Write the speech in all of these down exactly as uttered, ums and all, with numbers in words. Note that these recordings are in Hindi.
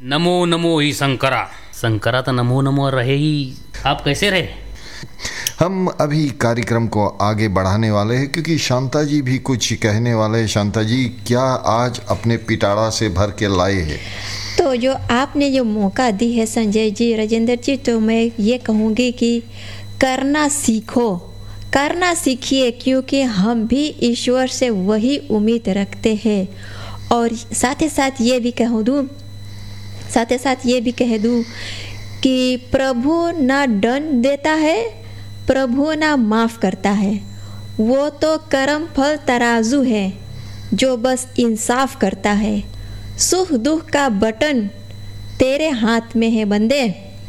नमो नमो ही शंकरा। शंकरा तो नमो नमो रहे ही। आप कैसे रहे? हम अभी कार्यक्रम को आगे बढ़ाने वाले हैं क्योंकि शांता जी भी कुछ कहने वाले हैं। शांता जी, क्या आज अपने पिटारा से भर के लाए हैं? तो जो आपने जो मौका दी है संजय जी, राजेंद्र जी, तो मैं ये कहूँगी कि करना सीखो, करना सीखिए, क्योंकि हम भी ईश्वर से वही उम्मीद रखते हैं। और साथ ही साथ ये भी कह दूँ साथ ही साथ ये भी कह दूँ कि प्रभु ना दंड देता है, प्रभु ना माफ़ करता है। वो तो कर्म फल तराजू है जो बस इंसाफ करता है। सुख दुख का बटन तेरे हाथ में है बंदे,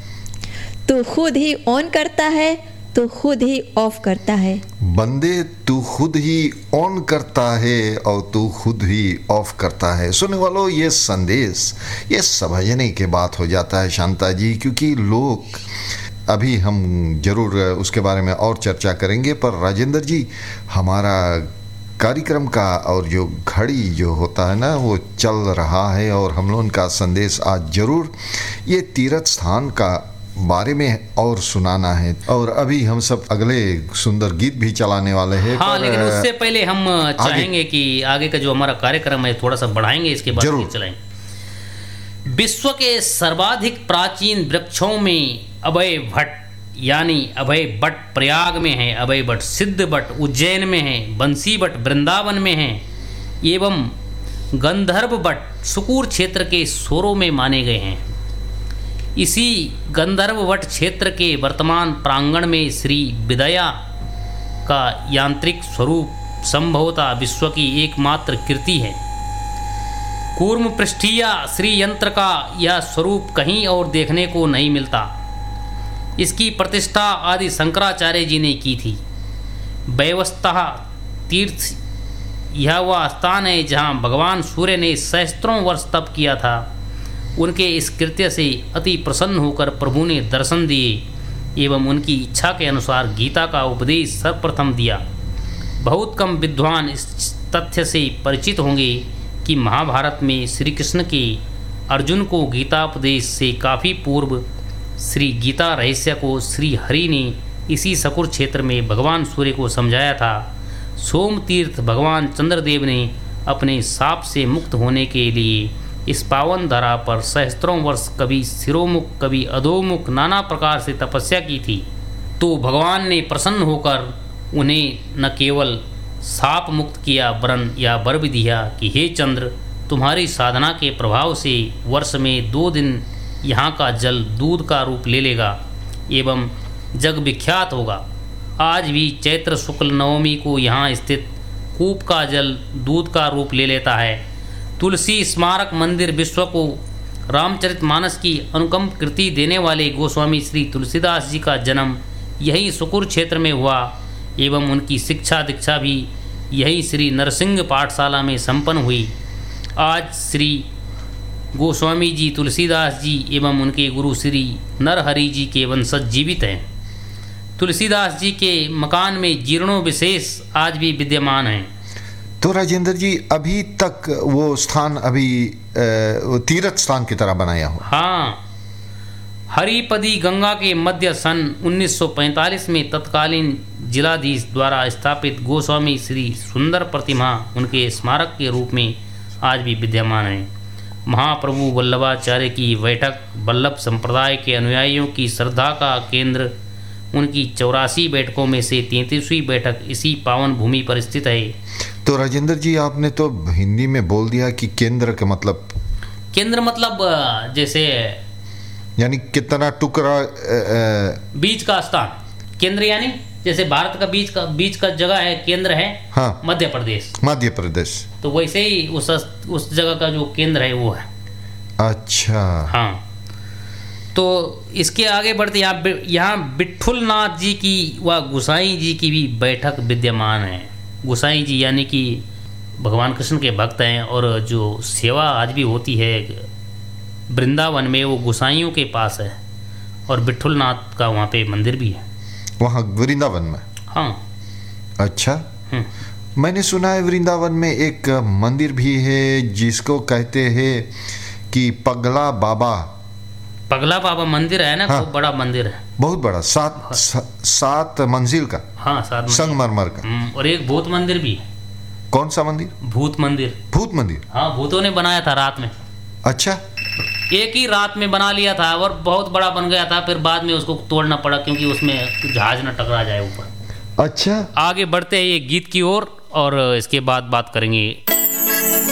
तू खुद ही ऑन करता है, तू खुद ही ऑफ करता है। बंदे, तू खुद ही ऑन करता है और तू खुद ही ऑफ करता है। सुनने वालों, ये संदेश ये समझने के बात हो जाता है शांता जी, क्योंकि लोग, अभी हम जरूर उसके बारे में और चर्चा करेंगे, पर राजेंद्र जी, हमारा कार्यक्रम का और जो घड़ी जो होता है ना वो चल रहा है और हम लोगों का संदेश आज जरूर ये तीर्थ स्थान का बारे में और सुनाना है। और अभी हम सब अगले सुंदर गीत भी चलाने वाले हैं। हाँ, लेकिन उससे पहले हम चाहेंगे कि आगे का जो हमारा कार्यक्रम है थोड़ा सा बढ़ाएंगे, इसके बाद गीत चलाएंगे। विश्व के सर्वाधिक प्राचीन वृक्षों में अभय भट्ट यानी अभय बट प्रयाग में है, अभय बट सिद्ध बट उज्जैन में है, बंसी बट वृंदावन में है एवं गंधर्व बट सुकूर क्षेत्र के सोरों में माने गए हैं। इसी गंधर्व वट क्षेत्र के वर्तमान प्रांगण में श्री विदया का यांत्रिक स्वरूप संभवतः विश्व की एकमात्र कृति है। कूर्म पृष्ठीय श्री यंत्र का यह स्वरूप कहीं और देखने को नहीं मिलता। इसकी प्रतिष्ठा आदि शंकराचार्य जी ने की थी। वैवस्वतः तीर्थ यह वह स्थान है जहाँ भगवान सूर्य ने सहस्त्रों वर्ष तप किया था। उनके इस कृत्य से अति प्रसन्न होकर प्रभु ने दर्शन दिए एवं उनकी इच्छा के अनुसार गीता का उपदेश सर्वप्रथम दिया। बहुत कम विद्वान इस तथ्य से परिचित होंगे कि महाभारत में श्री कृष्ण के अर्जुन को गीतापदेश से काफ़ी पूर्व श्री गीता रहस्य को श्री हरि ने इसी सकुर क्षेत्र में भगवान सूर्य को समझाया था। सोम तीर्थ भगवान चंद्रदेव ने अपने साप से मुक्त होने के लिए इस पावन धरा पर सहस्त्रों वर्ष कभी सिरोमुख कभी अधोमुख नाना प्रकार से तपस्या की थी। तो भगवान ने प्रसन्न होकर उन्हें न केवल साप मुक्त किया वरन यह वर भी दिया कि हे चंद्र, तुम्हारी साधना के प्रभाव से वर्ष में दो दिन यहाँ का जल दूध का रूप ले लेगा एवं जग विख्यात होगा। आज भी चैत्र शुक्ल नवमी को यहाँ स्थित कूप का जल दूध का रूप ले लेता है। तुलसी स्मारक मंदिर विश्व को रामचरितमानस की अनुकंप कृति देने वाले गोस्वामी श्री तुलसीदास जी का जन्म यही सुकुर क्षेत्र में हुआ एवं उनकी शिक्षा दीक्षा भी यही श्री नरसिंह पाठशाला में संपन्न हुई। आज श्री गोस्वामी जी तुलसीदास जी एवं उनके गुरु श्री नरहरि जी के वंशज जीवित हैं। तुलसीदास जी के मकान में जीर्णों विशेष आज भी विद्यमान हैं। तो राजेंद्र जी, अभी तक वो स्थान अभी तीर्थ स्थान की तरह बनाया हो? हाँ, हरिपदी गंगा के मध्य सन उन्नीस सौ पैंतालीस में तत्कालीन जिलाधीश द्वारा स्थापित गोस्वामी श्री सुंदर प्रतिमा उनके स्मारक के रूप में आज भी विद्यमान है। महाप्रभु वल्लभाचार्य की बैठक वल्लभ संप्रदाय के अनुयायियों की श्रद्धा का केंद्र उनकी चौरासी बैठकों में से तैंतीसवीं बैठक इसी पावन भूमि पर स्थित है। तो राजेंद्र जी, आपने तो हिंदी में बोल दिया कि केंद्र का मतलब? केंद्र मतलब जैसे यानी कितना टुकड़ा, बीच का स्थान। केंद्र यानी जैसे भारत का बीच का बीच का जगह है, केंद्र है हाँ, मध्य प्रदेश। मध्य प्रदेश तो वैसे ही उस उस जगह का जो केंद्र है वो है। अच्छा हाँ, तो इसके आगे बढ़ते यहाँ यहाँ विठुलनाथ जी की व गुसाई जी की भी बैठक विद्यमान है। गुसाई जी यानी कि भगवान कृष्ण के भक्त हैं और जो सेवा आज भी होती है वृंदावन में वो गुसाइयों के पास है और विठुलनाथ का वहाँ पे मंदिर भी है, वहाँ वृंदावन में। हाँ, अच्छा, मैंने सुना है वृंदावन में एक मंदिर भी है जिसको कहते हैं कि पगला बाबा, पगला बाबा मंदिर है ना, हाँ। बहुत बड़ा मंदिर है, बहुत बड़ा, सात सा, सात मंजिल का, हाँ सात मंदिर। संगमरमर का। हम्म, और एक भूत मंदिर भी है। कौन सा मंदिर? भूत मंदिर। भूत मंदिर। हाँ, भूतों ने बनाया था रात में, अच्छा, एक ही रात में बना लिया था और बहुत बड़ा बन गया था, फिर बाद में उसको तोड़ना पड़ा क्योंकि उसमें जहाज न टकरा जाए ऊपर। अच्छा। आगे बढ़ते हैं ये गीत की ओर और, और इसके बाद बात करेंगे